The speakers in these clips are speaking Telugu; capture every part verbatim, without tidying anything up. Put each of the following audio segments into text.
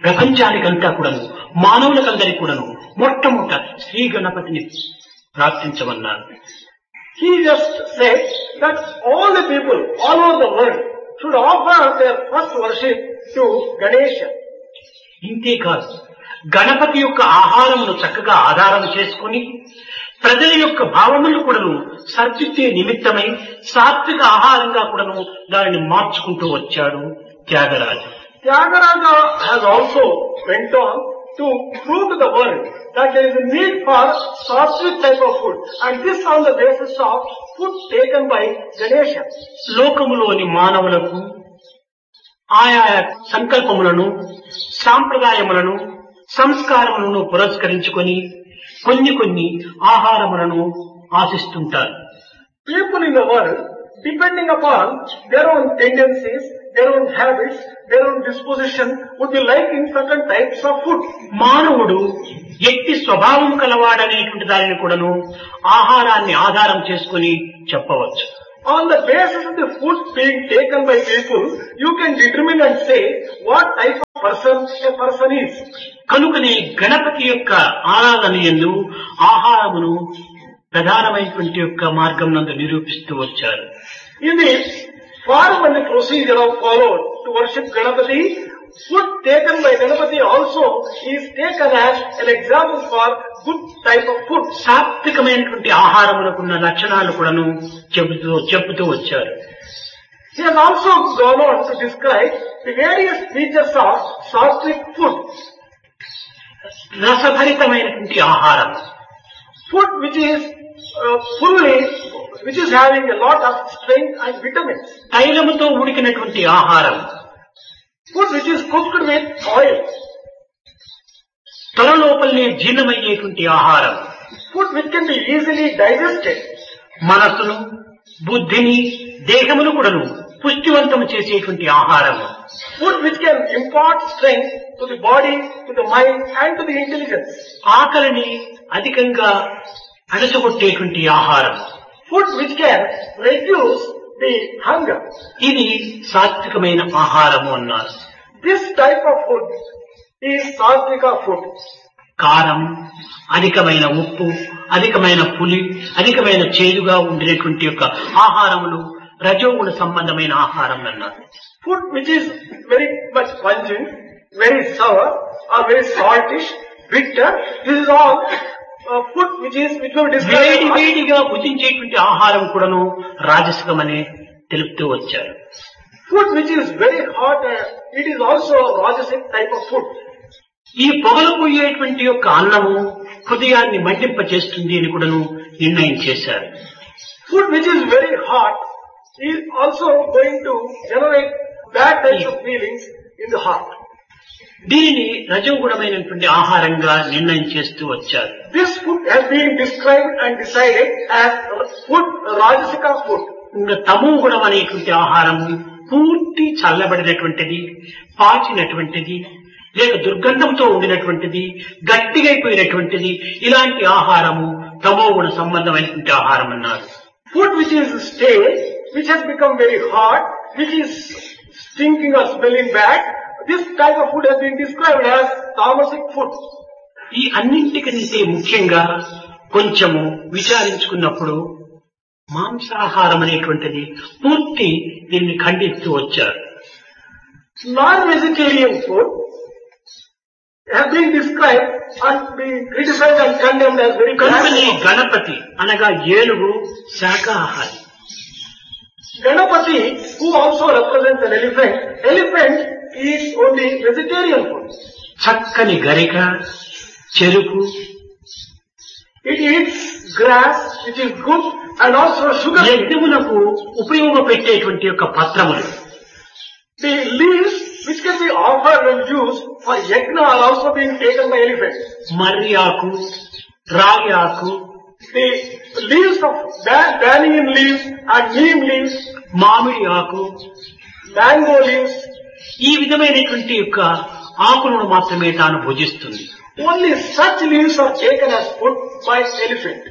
ప్రపంచానికంతా కూడాను మానవులకందరికీ కూడాను మొట్టమొదట శ్రీ గణపతిని ప్రార్థించమన్నారు. He just said that all the people all over the world should offer their first worship to Ganesha. ఇంతేకాదు Ganapati యొక్క ఆహారమును చక్కగా ఆధారం చేసుకుని ప్రజల యొక్క భావములను కూడాను సర్దిద్దే నిమిత్తమై సాత్విక ఆహారంగా కూడాను దానిని మార్చుకుంటూ వచ్చాడు Tyagaraju. Tyagaraja has also went on to prove to the world that there is a need for sattvic type of food, and this on the basis of food taken by Ganesha. లోకములోని మానవులకు ఆయా సంకల్పములను సాంప్రదాయములను సంస్కారములను పురస్కరించుకొని కొన్ని కొన్ని ఆహారములను ఆశిస్తుంటారు. People in the world, depending upon their own tendencies, their own habits, their own disposition, would be liking certain types of food. మానవుడు ఎట్టి స్వభావం కలవాడనేటువంటి దానిని కూడాను ఆహారాన్ని ఆధారం చేసుకుని చెప్పవచ్చు. On the basis of the food being taken by people, you can determine and say what type of person a person is. కనుకనే గణపతి యొక్క ఆరాధన యందు ఆహారమును ప్రధానమైనటువంటి యొక్క మార్గం నందు నిరూపిస్తూ వచ్చారు. In the form and the procedure of followed to worship Ganapati, food taken by Ganapati also is taken as an example for good type of food. సాత్వికమైనటువంటి ఆహారములకున్న లక్షణాలు కూడాను చెబుతూ చెబుతూ వచ్చారు. He has also gone on to describe the various features of sattvic food. రసభరితమైనటువంటి ఆహారం, food which is uh, fully, which is having a lot of strength and vitamins. తైలముతో ఉడికినటువంటి ఆహారం, food which is cooked with oil. తలలోపలనే జీర్ణమయ్యేటువంటి ఆహారం, food which can be easily digested. మనసును బుద్ధిని దేహమును కూడాను పుష్టివంతము చేసేటువంటి ఆహారం, food which can impart strength to the body, to the mind and to the intelligence. ఆకలిని అధికంగా అణచగొట్టేటువంటి ఆహారం, food which can reduce the hunger. ఇది సాత్వికమైన ఆహారము అన్నారు. This type of food is satvika food. కారం, అధికమైన ఉప్పు, అధికమైన పులి, అధికమైన చేదుగా ఉండేటువంటి యొక్క ఆహారములు రజోగుణ సంబంధమైన ఆహారం అన్నారు. Food which is very much pungent, very sour or very saltish, bitter, this is all uh, food which is which will describe. వేడి వేడిగా భుజించేటువంటి ఆహారం కూడాను రాజసికమని తెలుపుతూ వచ్చారు. Food which is very hot, uh, it is also rajasic type of food. ఈ పొగలు పోయేటువంటి యొక్క అన్నము హృదయాన్ని మండింప చేస్తుంది అని కూడాను నిర్ణయం చేశారు. Food which is very hot is also going to generate bad types of feelings in the heart. దీనిని రజోగుణమైనటువంటి ఆహారంగా నిర్ణయం చేస్తూ వచ్చారు. This food has been described and decided as food, rajasika food. ఇంకా తమో గుణం అనేటువంటి ఆహారము పూర్తి చల్లబడినటువంటిది, పాచినటువంటిది, లేక దుర్గంధంతో ఉండినటువంటిది, గట్టిగైపోయినటువంటిది, ఇలాంటి ఆహారము తమో గుణ సంబంధమైనటువంటి ఆహారం అన్నారు. Food which is stale, which has become very hot, which is stinking or smelling bad, this type of food has been described as tamasic food. ఈ అన్నింటికంటే ముఖ్యంగా కొంచెము విచారించుకున్నప్పుడు మాంసాహారం అనేటువంటిది పూర్తి దీన్ని ఖండిస్తూ వచ్చారు. Non-vegetarian food has been described and been criticized and condemned as very కనుకనే bad. గణపతి అనగా ఏనుగు శాకాహారి. Ganapati, who also represents an elephant, elephant eats only vegetarian food. చక్కని గరిక, చెరుకు, It eats grass, which is good, and also sugar. యజ్ఞములకు ఉపయోగపెట్టేటువంటి యొక్క పత్రములు, The leaves which can be offered and used for yajna are also being taken by elephants. మర్రి ఆకు, రాగి ఆకు, The leaves of ba- banyan leaves and neem leaves, మామిడి ఆకు, mango leaves, ఈ విధమైనటువంటి యొక్క ఆకులను మాత్రమే తాను భుజిస్తుంది. only such leaves are taken as food by elephant.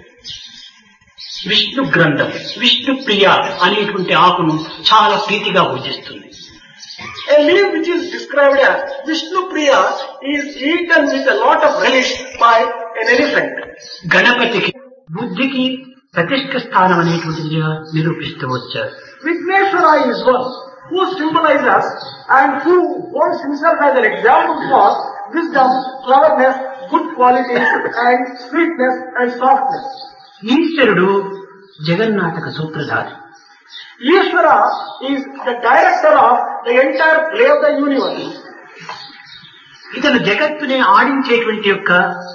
Vishnu గ్రంథం, విష్ణు ప్రియ అనేటువంటి ఆకును చాలా ప్రీతిగా భుజిస్తుంది. A leaf which is described as Vishnu Priya is eaten with a lot of relish by an elephant. గణపతికి బుద్ధికి ప్రతిష్ఠ స్థానం అనేటువంటిదిగా నిరూపిస్తూ వచ్చారు. Vigneshwara is one who symbolizes and who holds himself as an example for wisdom, cleverness, good qualities and sweetness and softness. ఈశ్వరుడు జగన్నాటక సూత్రధారి. Ishvara is the director of the entire play of the universe. ఇతను జగత్తుని ఆడించేటువంటి యొక్క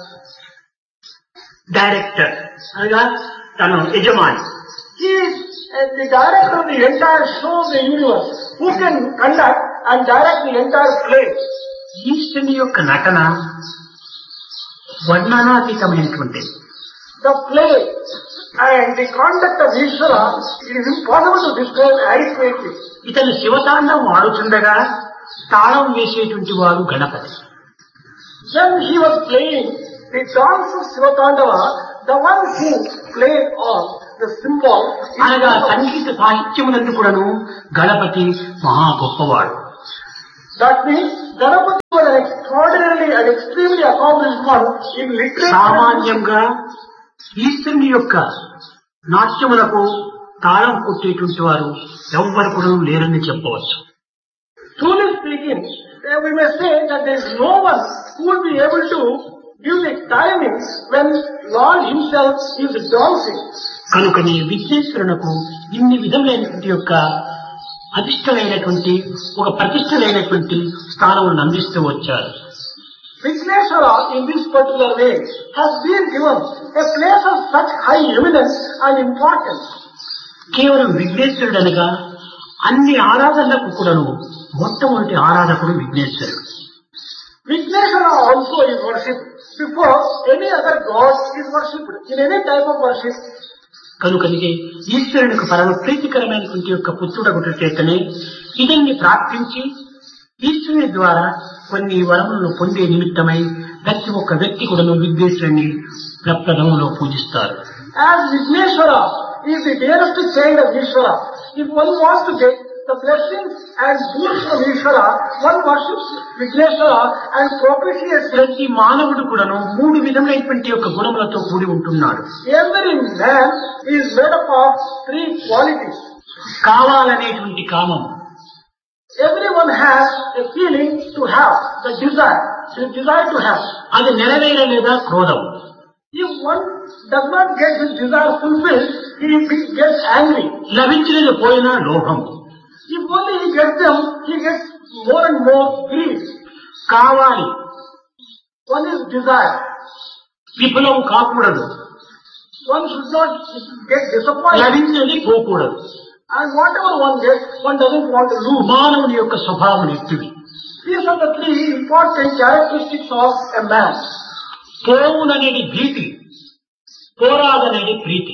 డైరెక్టర్ అనగా తను యజమాని. He is uh, the director of the entire show of the universe who can conduct and direct the entire play. ఈశ్వరుని యొక్క నటన వర్ణనాతీతమైనటువంటిది. The play and the conduct of Ishvara, it is impossible to describe adequately. ఇతను శివతాండవం ఆడుతుండగా తాళం వేసేటువంటి వారు Ganapati. When he was playing the dance of Sivatandava, the one who played on the cymbal అనగా సంగీత సాహిత్యమునందు కూడాను గణపతి మహా గొప్పవాడు. That means Ganapati was an extraordinarily and extremely accomplished one in literature. సామాన్యంగా ఈశ్వరుని యొక్క నాట్యములకు తాళం కొట్టేటువంటి వారు ఎవ్వరు కూడా లేరని చెప్పవచ్చు. Truly speaking, we may say that there is no one who will be able to give the timing when Lord himself is dancing. కనుకని విఘ్నేశ్వరునకు ఇన్ని విధములైనటువంటి యొక్క అధిష్టమైనటువంటి ఒక ప్రతిష్టలైనటువంటి స్థానములను అందిస్తూ వచ్చారు. Vigneshwara in this particular way has been given a place of such high eminence and importance. కేవలం విఘ్నేశ్వరుడు అనగా అన్ని ఆరాధనలకు కూడాను మొట్టమొదటి ఆరాధకుడు విఘ్నేశ్వరుడు. Vigneshwara also is worshipped before any other god is worshipped in any type of worship. కనుకనికి ఈశ్వరునికి పరమ ప్రీతికరమైనటువంటి యొక్క పుత్రుడగుట చేతనే ఇదన్ని ప్రార్థించి ఈశ్వరుని ద్వారా కొన్ని వరములను పొందే నిమిత్తమై ప్రతి ఒక్క వ్యక్తి కూడాను విఘ్నేశ్వరుని ప్రప్రథమంలో పూజిస్తారు. As Vigneshwara is the dearest child of Ishvara, if one wants to get the blessings and boons from Ishvara, one worships Vigneshwara and propitiates. ప్రతి మానవుడు కూడాను మూడు విధములైనటువంటి యొక్క గుణములతో కూడి ఉంటున్నాడు. Every man is made up of three qualities. కావాలనేటువంటి కామం. Everyone has a feeling to have, the desire, the desire to have. అది నెరవేరలేదా క్రోధం. If one does not get his desire fulfilled, he gets angry. లభించినది పోయినా లోభం. If only he gets them, he gets more and more greed. కావాలి. One is desire. విఫలం కాకూడదు. One should not get disappointed. లభించినది పోకూడదు. And whatever one gets, one doesn't want to lose. మానవుని యొక్క స్వభావం ఎట్టివి. These are the three important characteristics of a man. పోవుననేది భీతి, పోరాదనేది ప్రీతి.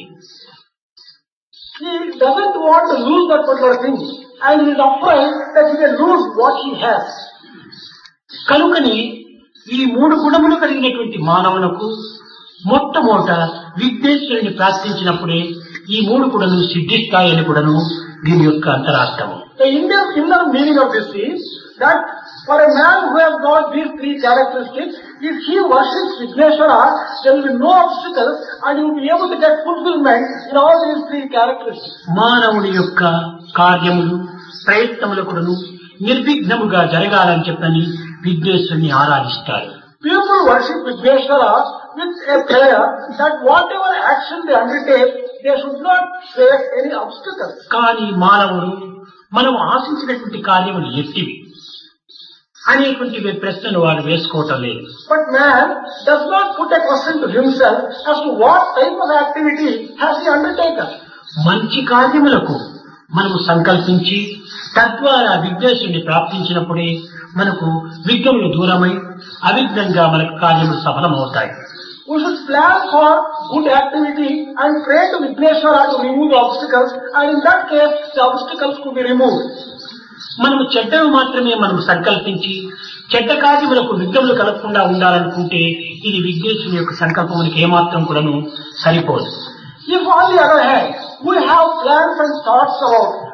He doesn't want to lose that particular thing, and he is afraid that he will lose what he has. కనుకని ఈ మూడు గుణములు కలిగినటువంటి మానవులకు మొట్టమొదట విఘ్నేశ్వరుని ప్రార్థించినప్పుడే ఈ మూడు గుణములు సిద్ధిస్తాయని కూడాను దీని యొక్క అంతరార్థము. The inner, inner meaning of this is that for a man who has got these three characteristics, if he worships Vigneshwara, there will be no obstacles and he will be able to get fulfillment in all these three characteristics. మానవుని యొక్క కార్యములు ప్రయత్నములు కూడాను నిర్విఘ్నముగా జరగాలని చెప్పని విఘ్నేశ్వరుని ఆరాధిస్తారు. People worship Vigneshwara with a prayer that whatever action they undertake, they should not face any obstacles. కానీ మానవుడు మనం ఆశించినటువంటి కార్యములు ఎట్టివి అనేటువంటి ప్రశ్నలు వాడు వేసుకోవటం లేదు. But man does not put a question to himself as to what type of activity has he undertaken. మంచి కార్యములకు మనము సంకల్పించి తద్వారా విఘ్నేశ్వరుని ప్రార్థించినప్పుడే మనకు విఘ్నములు దూరమై అవిఘ్నంగా మనకు కార్యములు సఫలమవుతాయి. We should plan for good activity and pray to Vigneshwara to remove the obstacles, and in that case the obstacles could be removed. మనము చెడ్డవి మాత్రమే మనం సంకల్పించి చెడ్డ కార్యములకు విఘ్నములు కలగకుండా ఉండాలనుకుంటే ఇది విఘ్నేశ్వరుని యొక్క సంకల్పమునికి ఏమాత్రం కూడాను సరిపోదు. If on the other hand we have plans and thoughts about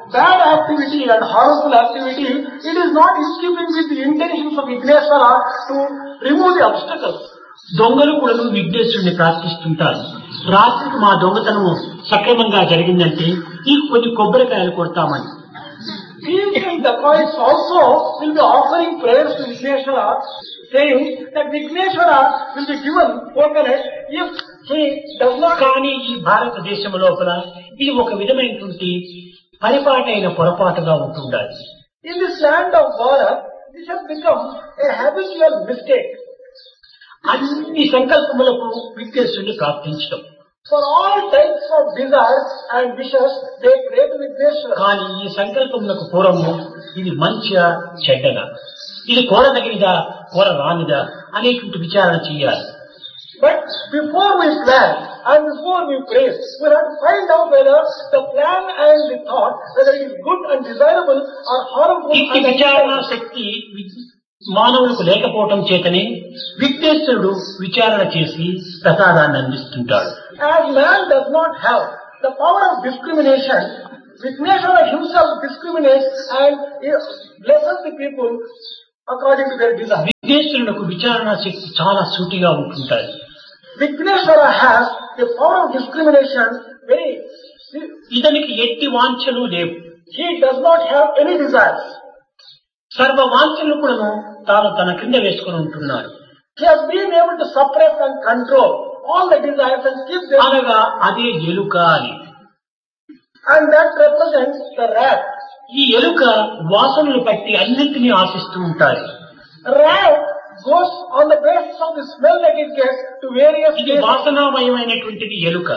bad activity and harmful activity, it is not in keeping with the intentions of Vigneshwara to remove the obstacles. దొంగలు కూడా విఘ్నేశ్వరుని ప్రార్థిస్తుంటారు. రాత్రికి మా దొంగతనం సక్రమంగా జరిగిందంటే ఈ కొన్ని కొబ్బరికాయలు కొడతామని. Thieves and dacoits also will be offering prayers to Vigneshwara, saying that Vigneshwara will be given coconut if he does not. కానీ ఈ భారతదేశం లోపల ఇది ఒక విధమైనటువంటి పరిపాటైన పొరపాటుగా ఉంటుండాలి. In this land of Bharat, this has become a habitual mistake. అన్ని సంకల్పములకు విఘ్నేశ్వరుని ప్రార్థించడం. For all types of desires and wishes, they pray to Vigneshwara. కానీ ఈ సంకల్పములకు పూర్వము ఇది మంచిగా చెడ్డగా, ఇది కోరదగినదా కోరరానిదా అనేటువంటి విచారణ చేయాలి. But before we plan and before we pray, we have to find out whether the plan and the thought, whether it is good and desirable or harmful. ఈ విచారణ శక్తి మానవులకు లేకపోవటం చేతనే విఘ్నేశ్వరుడు విచారణ చేసి ప్రసాదాన్ని అందిస్తుంటాడు. As man does not have the power of discrimination, Vigneshwara himself discriminates and blesses the people according to their desire. విఘ్నేశ్వరులకు విచారణ శక్తి చాలా సూటిగా ఉంటుంటాయి. Vigneshwara has the power of discrimination very. ఇతనికి ఎట్టి వాంఛలు లేవు. He does not have any desires. సర్వ వాంఛలను కూడా తాను తన కింద వేసుకుని ఉంటున్నాడు. He has been able to suppress and control all the desires and keep them. అనగా అదే ఎలుక అని. And that represents the rat. ఈ ఎలుక వాసనలు పట్టి అన్నింటినీ ఆశిస్తూ ఉంటాయి. Rat goes on the basis of the smell that it gets to various. ఇది వాసనామయమైనటువంటిది ఎలుక.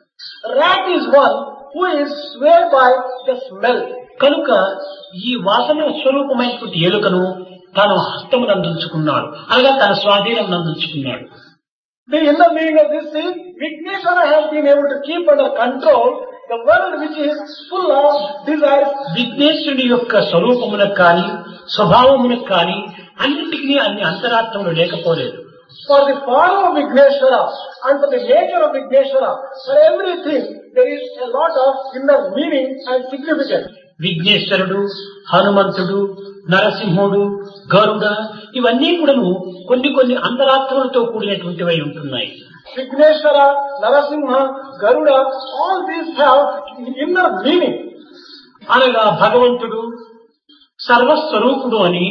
Rat is one who is swayed by the smell. కనుక ఈ వాసన స్వరూపమైనటువంటి ఎలుకను తాను హస్తమునందుకున్నాడు, అనగా తన స్వాధీనం నందుకున్నాడు. The inner meaning of this is Vigneshwara has been able to keep under control the world which is full of desires. విఘ్నేశ్వరుడి యొక్క స్వరూపమునకు కానీ స్వభావమునకు కానీ అన్నింటికీ అన్ని అంతరార్థములు లేకపోలేదు. For the form of Vigneshwara and for the nature of Vigneshwara, for everything there is a lot of inner meaning and significance. విఘ్నేశ్వరుడు, హనుమంతుడు, నరసింహుడు, గరుడ ఇవన్నీ కూడాను కొన్ని కొన్ని అంతరార్థములతో కూడినటువంటివై ఉంటున్నాయి. Vigneshwara, Narasimha, Garuda, all these have inner meaning. అనగా భగవంతుడు సర్వస్వరూపుడు అని.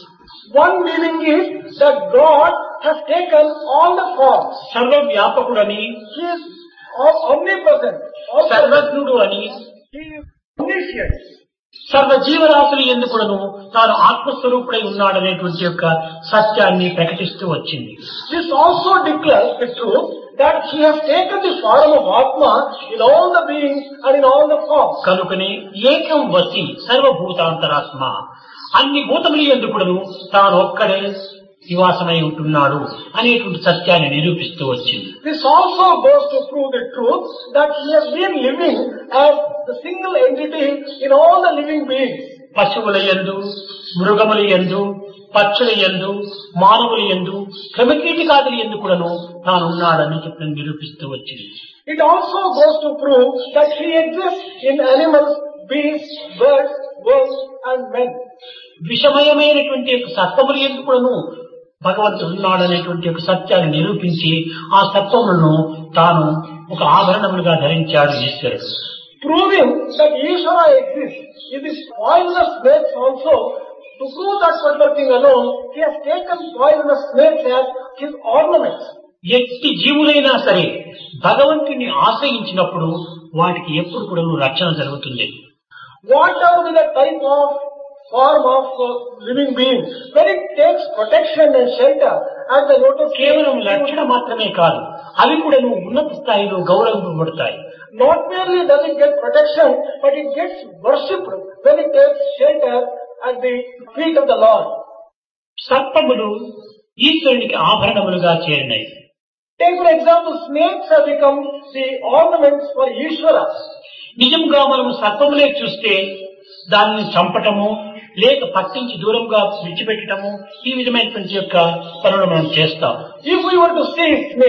One meaning is that God has taken all the forms. సర్వవ్యాపకుడని, He is omnipresent, సర్వజ్ఞుడు అని, He is omniscient. సర్వ జీవరాశులు ఎందుకును తాను ఆత్మస్వరూపుడై ఉన్నాడనేటువంటి యొక్క సత్యాన్ని ప్రకటిస్తూ వచ్చింది. This also declares the truth that he has taken the form of Atma in all the beings and in all the forms. కనుకనే ఏకం వసి సర్వభూతాంతరాత్మ, అన్ని భూతములు ఎందుకును తాను ఒక్కడే నివాసమై ఉంటున్నాడు అనేటువంటి సత్యాన్ని నిరూపిస్తూ వచ్చింది. This also goes to prove the truth that he has been living as the single entity in all the living beings. పశువుల యందు, మృగముల యందు, పక్షుల యందు, మానవుల యందు, క్రమకీటకాదుల యందు కూడాను తానున్నాడని చెప్పి నిరూపిస్తూ వచ్చింది. It also goes to prove that he exists in animals, beasts, birds, worms and men. విషమయమైనటువంటి సత్వముల యందు కూడాను భగవంతుడు ఉన్నాడనేటువంటి ఒక సత్యాన్ని నిరూపించి ఆ సత్వములను తాను ఒక ఆభరణములుగా ధరించాడు ఈశ్వరుడు. Proving that Ishvara exists in this poisonous snakes also, to prove that particular thing alone, he has taken poisonous snakes as his ornaments. ఎట్టి జీవులైనా సరే భగవంతుని ఆశ్రయించినప్పుడు వాటికి ఎప్పుడు కూడా రక్షణ జరుగుతుంది. Whatever be the type of form of uh, living being, when it takes protection and shelter at the lotus, కేవలం రక్షణ మాత్రమే కాదు, అవి కూడా ఉన్నత స్థాయిలో గౌరవింపబడతాయి. Not merely does it get protection, but it gets worshipped when it takes shelter at the feet of the Lord. సర్పములు ఈశ్వరునికి ఆభరణములుగా చేరినాయి. Take for example, snakes have become the ornaments for Ishvara. నిజంగా మనం సర్పములే చూస్తే దానిని చంపటము లేక పట్టించి దూరంగా విడిచిపెట్టడము ఈ విధమైనటువంటి యొక్క పనులు మనం చేస్తాం. If we were to see snake,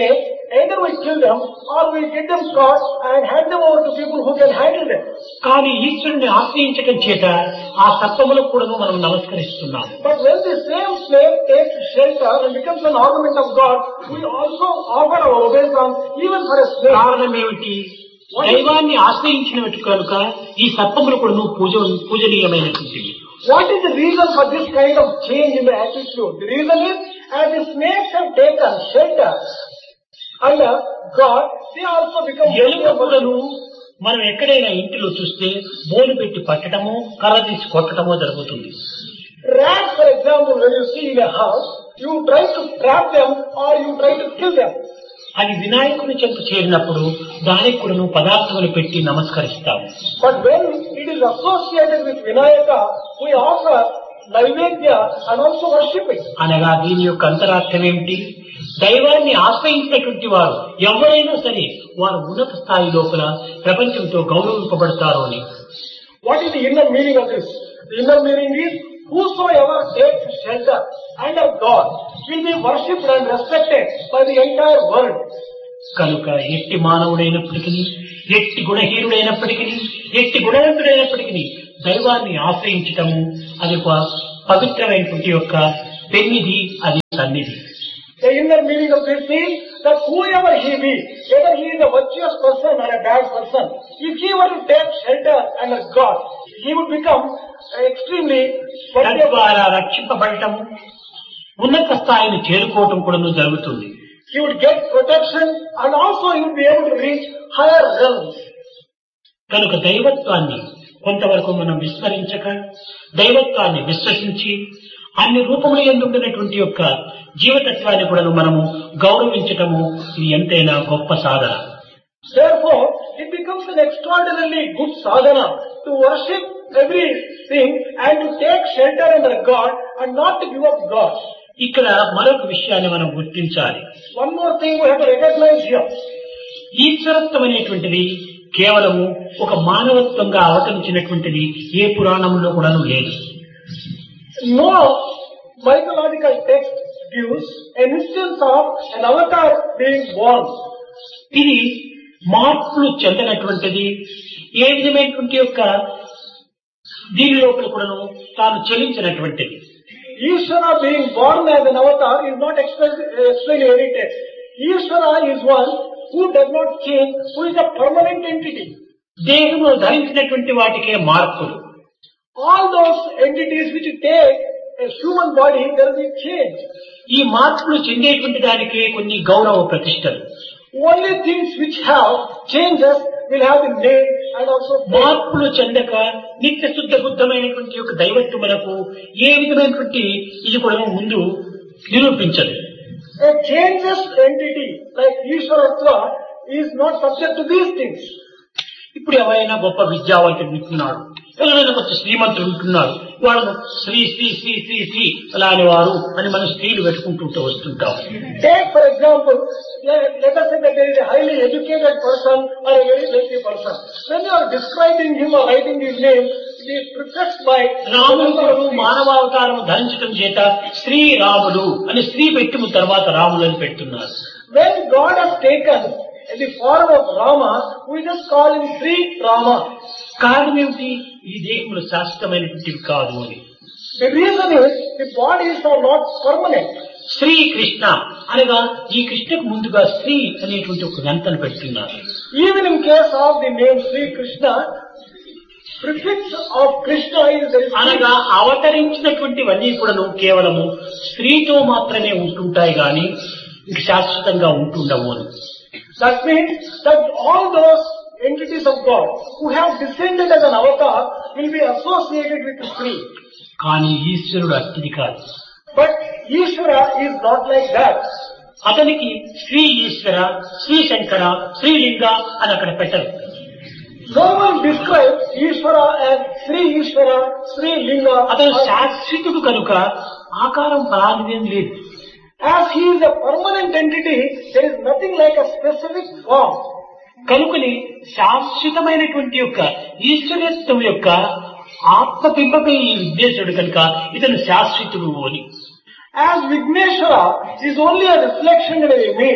either we kill them or we get them caught and hand them over to people who can handle them. కానీ ఈశ్వరుని ఆశ్రయించడం చేత ఆ సర్పములకు కూడా మనం నమస్కరిస్తున్నాం. But when the same snake takes shelter and becomes an ornament of God, we also offer our obeisance even for a snake. కారణం ఏమిటి? దైవాన్ని ఆశ్రయించినట్టు కనుక ఈ సర్పములు కూడా పూజ పూజనీయమైనటువంటివి. What is the reason for this kind of change in the attitude? The reason is, as the snakes have taken shelter under God, they also become ఎలుకలను మనం ఎక్కడైనా ఇంటిలో చూస్తే బోలు పెట్టి పట్టడము, కర్ర తీసి కొట్టడమో జరుగుతుంది. Rats, for example, when you see in a house, you try to trap them or you try to kill them. అది వినాయకుని చెంత చేరినప్పుడు దానికి కూడా పదార్థములు పెట్టి నమస్కరిస్తాము. But when it is associated with Vinayaka, we offer Naivedya and also worship it. అనగా దీని యొక్క అంతరార్థం ఏమిటి? దైవాన్ని ఆశ్రయించినటువంటి వారు ఎవరైనా సరే వారు ఉన్నత స్థాయి లోపల ప్రపంచంతో గౌరవింపబడతారు అని. What is the inner meaning of this? The inner meaning is, whosoever takes shelter under God will be worshipped and respected by the entire world. కనుక ఎట్టి మానవుడైనప్పటికీ, ఎట్టి గుణహీనుడైనప్పటికీ, ఎట్టి గుణవంతుడైనప్పటికీ దైవాన్ని ఆశ్రయించటము అది ఒక పవిత్రమైనటువంటి యొక్క పెన్నిధి, అది సన్నిధి. The inner meaning of this is that whoever he be, whether he is a virtuous person or a bad person, if he were to take shelter under God, he would become extremely తద్వారా రక్షింపబడటము, ఉన్నత స్థాయిని చేరుకోవటం కూడా జరుగుతుంది. He would get protection and also he would be able to reach higher realms. కనుక దైవత్వాన్ని కొంతవరకు మనం విస్మరించక దైవత్వాన్ని విశ్వసించి అన్ని రూపములు ఎందుకున్నటువంటి యొక్క జీవతత్వాన్ని కూడా మనము గౌరవించటము ఇది ఎంతైనా గొప్ప సాధన. Therefore, it becomes an extraordinarily good sadhana to worship everything and to take shelter under God and not to give up God. ఇక్కడ మరొక విషయాన్ని మనం గుర్తించాలి. One more thing we have to recognize here. ఈశ్వరత్వం అనేటువంటిది కేవలము ఒక మానవత్వంగా అవతరించినటువంటిది ఏ పురాణంలో కూడా లేదు. No mythological text gives an instance of an avatar being born. ఇది మార్పులు చెందినటువంటిది. ఏ విధమైనటువంటి యొక్క దీని లోపల కూడాను తాను చెల్లించినటువంటిది. Ishvara being born as an avatar is not explained in any text. Ishvara is one who does not change, who is a permanent entity. దేహంలో ధరించినటువంటి వాటికే మార్పులు. All those entities which take a human body, there will be change. ఈ మార్పులు చెందేటువంటి దానికి కొన్ని గౌరవ ప్రతిష్టలు. Only things which have changes will have the name and also మార్పులు చెందక నిత్య శుద్ధ బుద్ధమైనటువంటి యొక్క దైవత్వమునకు ఏ విధమైనటువంటి ఇది కూడా ముందు నిరూపించదు. A changeless entity like Ishwaratva is not subject to these things. ఇప్పుడు ఎవరైనా గొప్ప విద్యావంతుడు ఉంటున్నాడు, ఎవరైనా కొంచెం శ్రీమంతుడు ఉంటున్నాడు, వాళ్ళు శ్రీ శ్రీ శ్రీ శ్రీ శ్రీ అలానే వారు అని మనం స్త్రీలు పెట్టుకుంటూ వస్తుంటాం. Take for example, let, let us say that there is a highly educated person or a very wealthy person. When you are describing him or writing his name, it is prefixed by రాముడు మానవావతారం ధరించడం చేత శ్రీరాముడు అని స్త్రీ పెట్టిన తర్వాత రాముడు అని పెడుతున్నారు. When God has taken in the form of Rama, we just call him Sri Rama. కారణం ఏమిటి? ఈ దేహములు శాశ్వతమైనటువంటివి కాదు అని. The reason is the bodies are not permanent. Shri Krishna అనగా ఈ కృష్ణకు ముందుగా శ్రీ అనేటువంటి ఒక గంటను పెడుతున్నారు. Even in case of the name Sri Krishna, prefix of Krishna is there is అనగా అవతరించినటువంటివన్నీ కూడాను కేవలము స్త్రీతో మాత్రమే ఉంటుంటాయి గాని ఇంక శాశ్వతంగా ఉంటుండవు అని. That means that all those entities of God who have descended as an avatar will be associated with Sri. కానీ ఈశ్వరుడు అట్టిది కాదు. But Ishvara is not like that. అతనికి శ్రీ ఈశ్వర, శ్రీ శంకర, శ్రీలింగ అని అక్కడ పెట్టరు. No one describes Ishvara as Sri Ishvara, Sri Linga. అతను శాశ్వతుడు కనుక ఆకారం ప్రారంభం లేదు. As he is a permanent entity, there is nothing like a specific form. కనుకని శాశ్వతమైనటువంటి యొక్క ఈశ్వరత్వం యొక్క ఆత్మపింపకై ఈ విఘ్నేశ్వరుడు కనుక ఇతను శాశ్వతుడు అని. As Vigneshwara is only a reflection and an image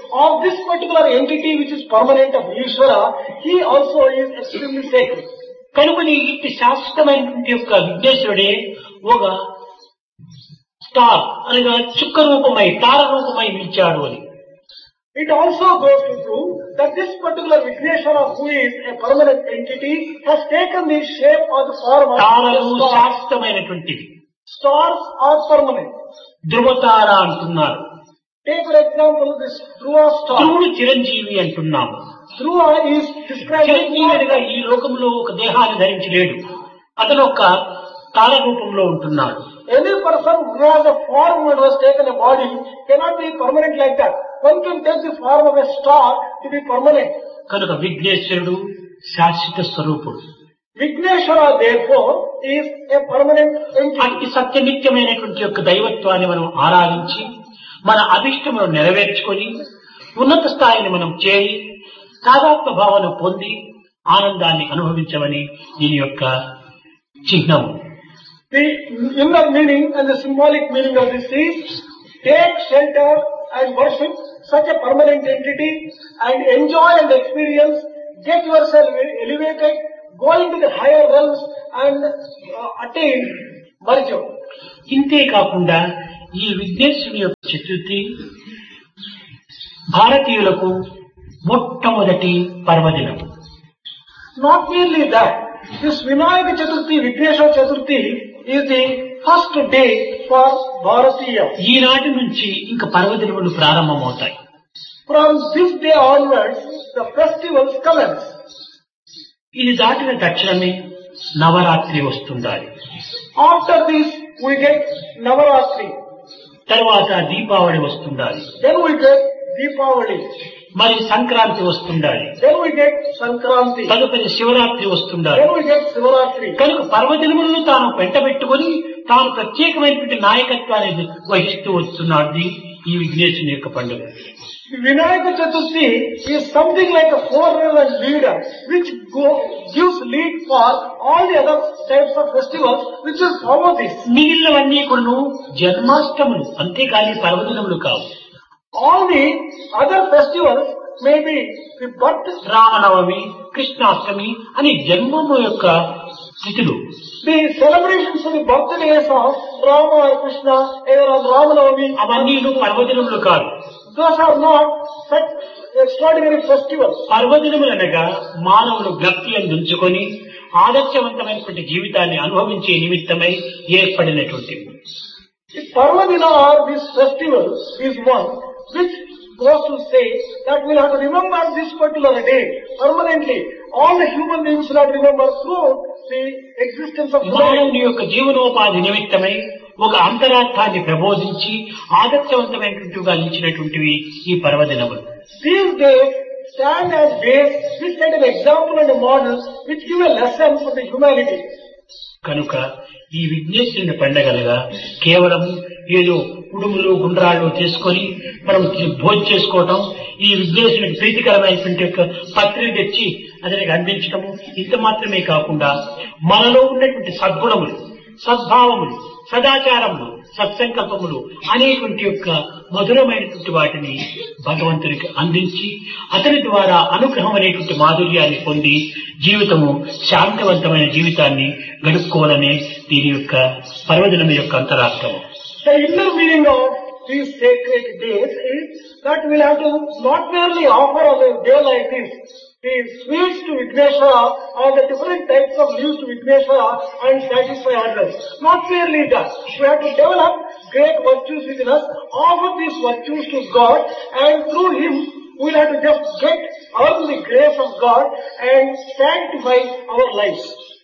of this particular entity which is permanent of Ishvara, he also is extremely sacred. కనుకని ఇట్టి శాశ్వతమైనటువంటి యొక్క విఘ్నేశ్వరుడే ఒక స్టార్ అనగా చుక్క రూపమై తార రూపమై నిలిచాడు అని. It also goes to prove that this particular Vigneshwara, who is a permanent entity, has taken the shape or the form of తారలు a star. శాశ్వతమైనటువంటివి. Stars are permanent. ధ్రువతార అంటున్నారు. Take for example this Dhruva star. ధ్రువుడు చిరంజీవి అంటున్నాము. Dhruva is described as చిరంజీవిగా ఈ లోకంలో ఒక దేహాన్ని ధరించలేడు. అతను ఒక తార రూపంలో ఉంటున్నాడు. any person who has a form and has taken a body cannot be permanent like that. One can take the form of a star to be permanent. కనుక విఘ్నేశ్వరుడు శాశ్వత స్వరూపుడు. Vigneshwara therefore is a permanent entity. అతి సత్యనిత్యమైనటువంటి యొక్క దైవత్వాన్ని మనం ఆరాధించి మన అభిష్టమును నెరవేర్చుకొని ఉన్నత స్థాయిని మనం చేరి తాదాత్మ భావన పొంది ఆనందాన్ని అనుభవించమని దీని యొక్క చిహ్నము. The inner meaning and the symbolic meaning of this is take shelter and worship such a permanent entity and enjoy and experience, get yourself elevated, go into the higher realms and uh, attain Marjo. ఇంతే కాకుండా ఈ విఘ్నేశ్వరుని యొక్క చతుర్థి భారతీయులకు మొట్టమొదటి పర్వదినం. Not merely that, this Vinayaka Chaturthi, Vigneshwara Chaturthi is the first day for Bharatiya. ఈనాటి నుంచి ఇంకా పర్వదినములు ప్రారంభమవుతాయి. From this day onwards, the festivals commence. ఇది దాటిన తక్షణమే Navratri వస్తుండాలి. After this, we get Navaratri. తర్వాత Deepavali వస్తుండాలి. Then we get Deepavali. మరి Sankranti వస్తుండాలి. Then we get Sankranti. తదుపరి Shivaratri వస్తుండాలి. Then we get Sivaratri. కనుక పర్వదినములను తాను పెంటబెట్టుకొని తాను ప్రత్యేకమైనటువంటి నాయకత్వాన్ని వహిస్తూ వస్తున్నాడు ఈ విఘ్నేశ్వరుని యొక్క పండుగ. Vinayaka Chaturthi is something like a forerunner and leader which go, gives lead for all the other types of festivals which will follow this. మిగిలినవన్నీ కూడా జన్మాష్టములు అంతేకాని పర్వదినములు కావు. All the other festivals may be the birth. Ramanavami, Krishnashtami అని జన్మము యొక్క తిథులు. The celebrations of the birthdays of Rama or Krishna, either on Ramanavami, అవన్నీ పర్వదినములు కాదు. those are not such extraordinary festivals. పర్వదినములు అనగా మానవులు భక్తి అందించుకొని ఆదర్శవంతమైనటువంటి జీవితాన్ని అనుభవించే నిమిత్తమై ఏర్పడినటువంటివి. The Parvadina or this festival is one which goes to say that we'll have to remember this particular day permanently. All the human beings will have to remember through the existence of humanity. మానవుని యొక్క జీవనోపాధి నిమిత్తమై ఒక అంతరార్థాన్ని ప్రబోధించి ఆదర్శవంతమైనటువంటివిగా నిలిచినటువంటివి ఈ పర్వదినములు. These days stand as days which set an example and a model which give a lesson for the humanity. కనుక ఈ విఘ్నేశ్వరుని పండగలుగా కేవలం ఏదో కుడుములు గుండ్రాళ్ళు చేసుకొని మనం భోజనం చేసుకోవటం, ఈ విఘ్నేశ్వరునికి ప్రీతికరమైనటువంటి యొక్క పత్రిక తెచ్చి అతనికి అందించటము ఇంత మాత్రమే కాకుండా మనలో ఉన్నటువంటి సద్గుణములు, సద్భావములు, సదాచారములు, సత్సంకల్పములు అనేటువంటి యొక్క మధురమైనటువంటి వాటిని భగవంతునికి అందించి అతని ద్వారా అనుగ్రహం అనేటువంటి మాధుర్యాన్ని పొంది జీవితము శాంతివంతమైన జీవితాన్ని గడుపుకోవాలనే దీని యొక్క పర్వదినం యొక్క అంతరార్థం. The inner meaning of these sacred days is that we'll have to not merely offer on a day like this the sweets to Vigneshwara or the different types of leaves to Vigneshwara and satisfy others. Not merely that. We have to develop great virtues within us, offer these virtues to God, and through Him we'll have to just get, earn the grace of God and sanctify our lives.